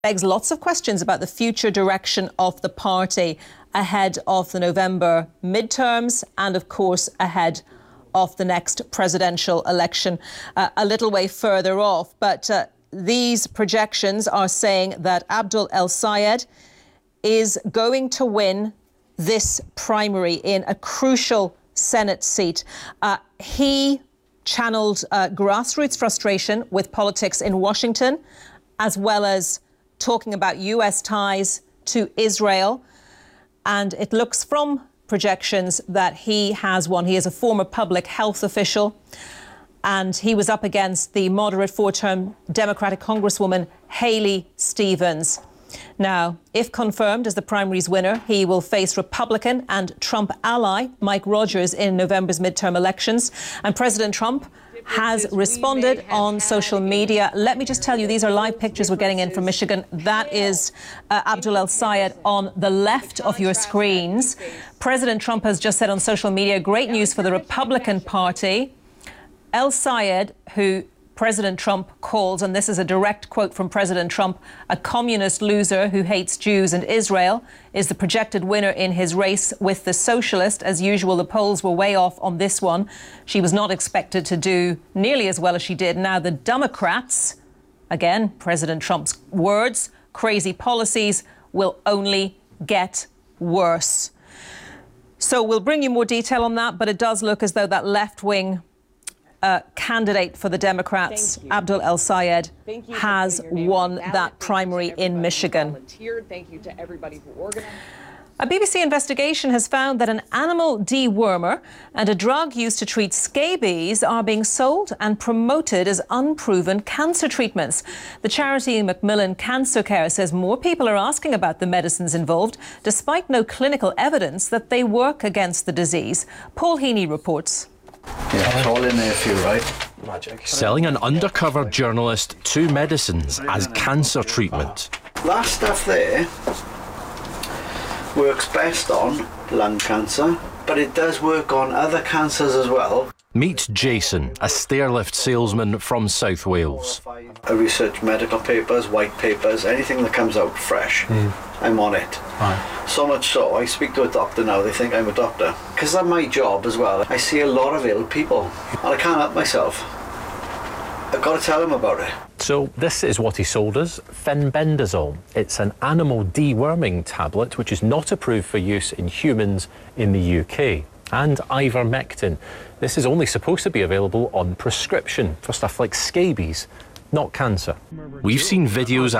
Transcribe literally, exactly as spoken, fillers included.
Begs lots of questions about the future direction of the party ahead of the November midterms and, of course, ahead of the next presidential election uh, a little way further off. But uh, these projections are saying that Abdul El-Sayed is going to win this primary in a crucial Senate seat. Uh, he channeled uh, grassroots frustration with politics in Washington, as well as talking about U S ties to Israel. And it looks from projections that he has won. He is a former public health official, and he was up against the moderate four-term Democratic Congresswoman Haley Stevens. Now, if confirmed as the primary's winner, he will face Republican and Trump ally Mike Rogers in November's midterm elections. And President Trump has responded on social media. Let me just tell you, these are live pictures we're getting in from Michigan. That is uh, Abdul El-Sayed on the left of your screens. President Trump has just said on social media, great news for the Republican Party. El-Sayed, who President Trump calls, and this is a direct quote from President Trump, a communist loser who hates Jews and Israel, is the projected winner in his race with the socialist. As usual, the polls were way off on this one. She was not expected to do nearly as well as she did. Now, the Democrats, again, President Trump's words, crazy policies will only get worse. So we'll bring you more detail on that, but it does look as though that left-wing Uh, candidate for the Democrats, Abdul El-Sayed, has won that primary in Michigan. Thank you to everybody who organized. A B B C investigation has found that an animal dewormer and a drug used to treat scabies are being sold and promoted as unproven cancer treatments. The charity Macmillan Cancer Care says more people are asking about the medicines involved, despite no clinical evidence that they work against the disease. Paul Heaney reports. Yeah, it's all in there for you, right? Magic. Selling an undercover journalist two medicines as cancer treatment. That stuff there works best on lung cancer, but it does work on other cancers as well. Meet Jason, a stairlift salesman from South Wales. I research medical papers, white papers, anything that comes out fresh. Mm. I'm on it. Right. So much so, I speak to a doctor now, they think I'm a doctor. Because that's my job as well. I see a lot of ill people, and I can't help myself. I've got to tell them about it. So this is what he sold us, fenbendazole. It's an animal deworming tablet which is not approved for use in humans in the U K. And ivermectin. This is only supposed to be available on prescription for stuff like scabies, not cancer. We've seen videos